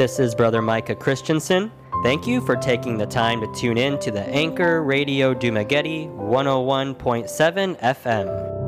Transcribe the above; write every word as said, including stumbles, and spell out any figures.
This is Brother Micah Christensen. Thank you for taking the time to tune in to the Anchor Radio Dumaguete one oh one point seven F M.